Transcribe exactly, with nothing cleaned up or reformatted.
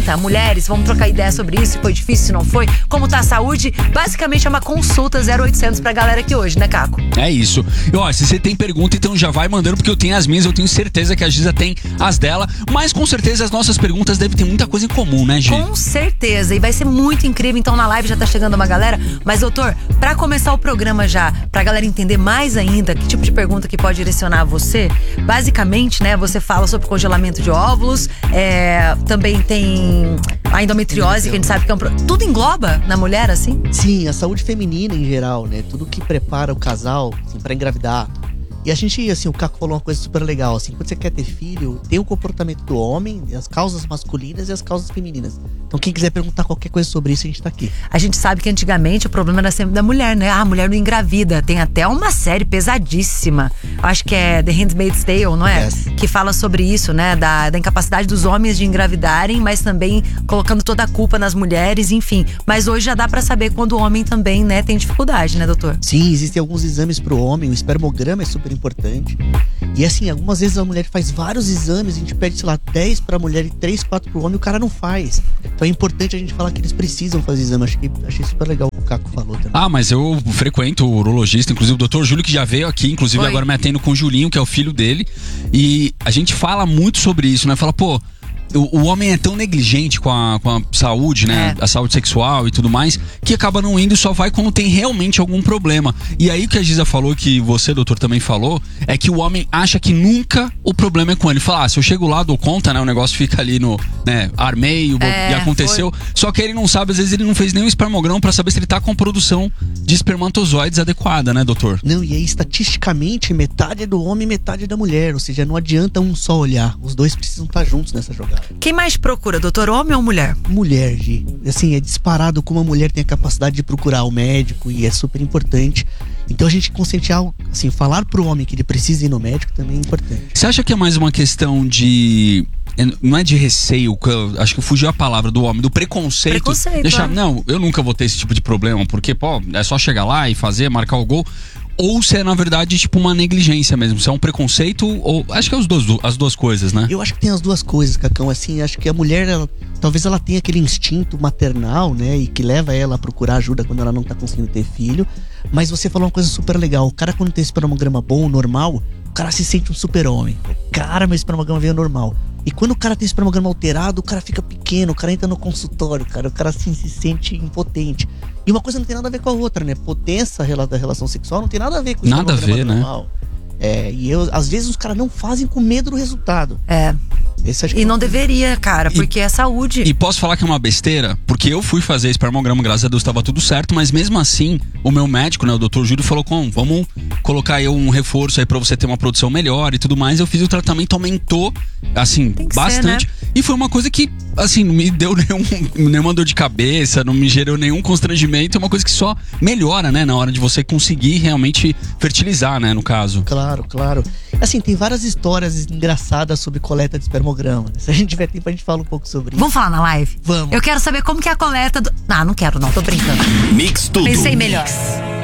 trinta. Mulheres, vamos trocar ideia sobre isso, se foi difícil, se não foi, como tá a saúde. Basicamente é uma consulta zero oitocentos pra galera aqui hoje, né, Caco? É isso. E ó, se você tem pergunta, então já vai mandando, porque eu tenho as minhas, eu tenho certeza que a Giza tem as dela, mas com certeza as nossas perguntas devem ter muita coisa em comum, né, Gi? Com certeza, e vai ser muito incrível. Então na live já tá chegando uma galera. Mas doutor, pra começar o programa já, pra galera entender mais ainda que tipo de pergunta que pode direcionar a você, basicamente, né, você fala sobre congelamento de óvulos, é, também tem a endometriose, que a gente sabe que é um... Tudo engloba na mulher, assim? Sim, a saúde feminina em geral, né? Tudo que prepara o casal, assim, pra engravidar. E a gente, assim, o Caco falou uma coisa super legal, assim, quando você quer ter filho, tem o comportamento do homem, as causas masculinas e as causas femininas. Então quem quiser perguntar qualquer coisa sobre isso, a gente tá aqui. A gente sabe que antigamente o problema era sempre da mulher, né? Ah, a mulher não engravida. Tem até uma série pesadíssima, acho que é The Handmaid's Tale, não é? Yes. Que fala sobre isso, né? Da, da incapacidade dos homens de engravidarem, mas também colocando toda a culpa nas mulheres, enfim. Mas hoje já dá pra saber quando o homem também, né, tem dificuldade, né, doutor? Sim, existem alguns exames pro homem, o espermograma é super importante. E assim, algumas vezes a mulher faz vários exames, a gente pede, sei lá, dez pra mulher e três, quatro pro homem, e o cara não faz. Então é importante a gente falar que eles precisam fazer exame. Acho que, achei super legal o que o Caco falou também. Ah, mas eu frequento o urologista, inclusive o doutor Júlio, que já veio aqui, inclusive Oi. Agora me atendo com o Julinho, que é o filho dele. E a gente fala muito sobre isso, né? Fala, pô, o, o homem é tão negligente com a, com a saúde, né? É. A saúde sexual e tudo mais, que acaba não indo e só vai quando tem realmente algum problema. E aí o que a Giza falou, que você, doutor, também falou, é que o homem acha que nunca o problema é com ele. Fala, ah, se eu chego lá, dou conta, né? O negócio fica ali no, né? Armei, o- É, e aconteceu. foi. Só que ele não sabe, às vezes ele não fez nenhum espermograma pra saber se ele tá com produção de espermatozoides adequada, né, doutor? Não, e aí estatisticamente metade é do homem e metade é da mulher. Ou seja, não adianta um só olhar. Os dois precisam estar juntos nessa jogada. Quem mais procura, doutor? Homem ou mulher? Mulher, Gi. Assim, é disparado como a mulher tem a capacidade de procurar o médico e é super importante. Então a gente conscientizar, assim, falar pro homem que ele precisa ir no médico também é importante. Você acha que é mais uma questão de... Não é de receio, que eu acho que fugiu a palavra do homem, do preconceito. Preconceito, Deixar, é. não, eu nunca vou ter esse tipo de problema, porque, pô, é só chegar lá e fazer, marcar o gol. Ou se é, na verdade, tipo uma negligência mesmo. Se é um preconceito, ou... Acho que é os dois, as duas coisas, né? Eu acho que tem as duas coisas, Cacão. Assim, acho que a mulher, ela, talvez ela tenha aquele instinto maternal, né? E que leva ela a procurar ajuda quando ela não tá conseguindo ter filho. Mas você falou uma coisa super legal. O cara, quando tem espermograma bom, normal, o cara se sente um super-homem. Cara, meu espermograma veio normal. E quando o cara tem espermograma alterado, o cara fica pequeno, o cara entra no consultório, cara. O cara assim, se sente impotente. E uma coisa não tem nada a ver com a outra, né? Potência da relação sexual não tem nada a ver com o Nada a ver, né? normal. É, e eu, às vezes os caras não fazem com medo do resultado. É. Esse acho que E é não uma coisa. deveria, cara, porque é saúde. E posso falar que é uma besteira? Porque eu fui fazer espermograma, graças a Deus estava tudo certo, mas mesmo assim, o meu médico, né, o doutor Júlio, falou: com, vamos colocar aí um reforço aí pra você ter uma produção melhor e tudo mais. Eu fiz o tratamento, aumentou, assim, Tem que bastante. ser, né? E foi uma coisa que, assim, não me deu nenhum, nenhuma dor de cabeça, não me gerou nenhum constrangimento. É uma coisa que só melhora, né, na hora de você conseguir realmente fertilizar, né, no caso. Claro, claro. Assim, tem várias histórias engraçadas sobre coleta de espermograma. Se a gente tiver tempo, a gente fala um pouco sobre isso. Vamos falar na live? Vamos. Eu quero saber como que é a coleta do... Ah, não quero não, tô brincando. Mix tudo. Pensei melhor.